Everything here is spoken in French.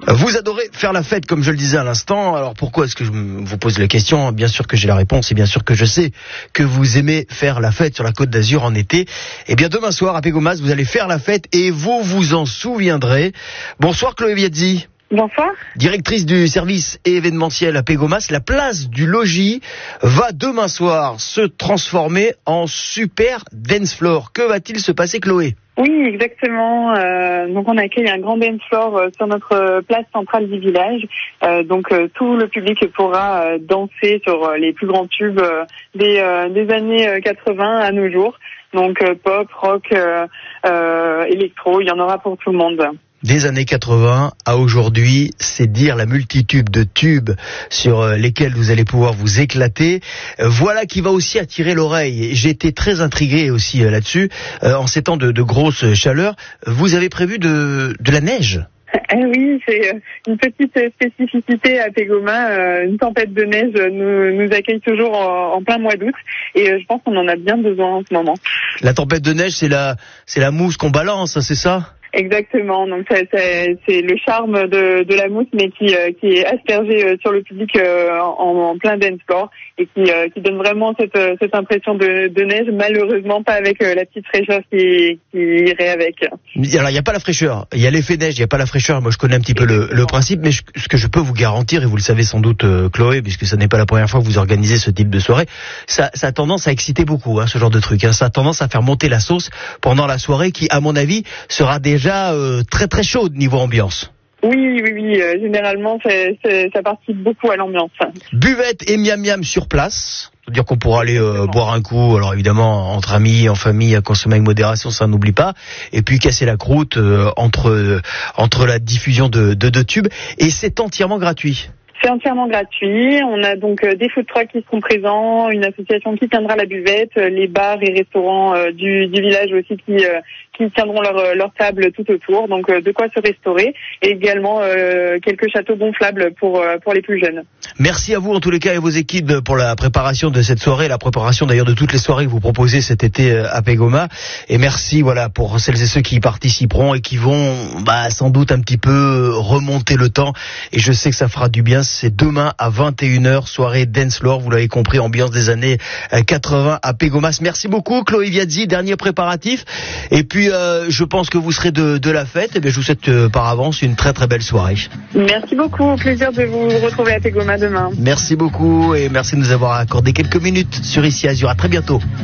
Vous adorez faire la fête, comme je le disais à l'instant. Alors pourquoi est-ce que je vous pose la question? Bien sûr que j'ai la réponse et bien sûr que je sais que vous aimez faire la fête sur la Côte d'Azur en été. Eh bien demain soir à Pégomas, vous allez faire la fête et vous vous en souviendrez. Bonsoir Chloé Viazzi. Bonsoir. Directrice du service événementiel à Pégomas, la place du logis va demain soir se transformer en super dance floor. Que va-t-il se passer, Chloé? Oui, exactement. Donc on accueille un grand dance floor sur notre place centrale du village. Donc tout le public pourra danser sur les plus grands tubes des années 80 à nos jours. Donc pop, rock, électro, il y en aura pour tout le monde. Des années 80 à aujourd'hui, c'est dire la multitude de tubes sur lesquels vous allez pouvoir vous éclater. Voilà qui va aussi attirer l'oreille. J'ai été très intrigué aussi là-dessus. En ces temps de grosse chaleur, vous avez prévu de la neige? Oui, c'est une petite spécificité à Pégomas. Une tempête de neige nous accueille toujours en plein mois d'août et je pense qu'on en a bien besoin en ce moment. La tempête de neige, c'est la mousse qu'on balance, c'est ça? Exactement, donc c'est le charme de la mousse, mais qui est aspergée sur le public en plein dance floor et qui donne vraiment cette impression de neige. Malheureusement, pas avec la petite fraîcheur qui irait avec. Alors il n'y a pas la fraîcheur, il y a l'effet neige, il n'y a pas la fraîcheur. Moi je connais un petit peu le principe, mais ce que je peux vous garantir, et vous le savez sans doute Chloé, puisque ce n'est pas la première fois que vous organisez ce type de soirée, ça a tendance à exciter beaucoup, ce genre de truc. Ça a tendance à faire monter la sauce pendant la soirée, qui à mon avis sera déjà très très chaude niveau ambiance. Oui, généralement ça participe beaucoup à l'ambiance. Buvette et miam miam sur place. C'est-à-dire qu'on pourra aller boire un coup, alors évidemment entre amis, en famille, à consommer avec modération, ça n'oublie pas. Et puis casser la croûte entre la diffusion de deux tubes. Et c'est entièrement gratuit. C'est entièrement gratuit. On a donc des food trucks qui seront présents, une association qui tiendra la buvette, les bars et restaurants du village aussi qui tiendront leur table tout autour. Donc de quoi se restaurer et également quelques châteaux gonflables pour les plus jeunes. Merci à vous en tous les cas et vos équipes pour la préparation de cette soirée, la préparation d'ailleurs de toutes les soirées que vous proposez cet été à Pégomas. Et merci pour celles et ceux qui y participeront et qui vont sans doute un petit peu remonter le temps. Et je sais que ça fera du bien. C'est demain à 21h, soirée dance floor, vous l'avez compris, ambiance des années 80 à Pégomas. Merci beaucoup Chloé Viazzi, dernier préparatif. Et puis je pense que vous serez de la fête. Et bien je vous souhaite par avance une très très belle soirée. Merci beaucoup, au plaisir de vous retrouver à Pégomas demain. Merci beaucoup et merci de nous avoir accordé quelques minutes sur Ici Azur. À très bientôt.